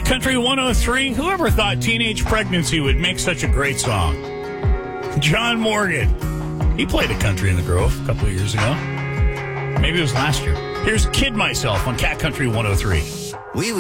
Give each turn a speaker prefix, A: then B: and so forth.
A: Country 103, whoever thought Teenage Pregnancy would make such a great song? John Morgan. He played at Country in the Grove a couple of years ago. Maybe it was last year. Here's Kid Myself on Cat Country 103.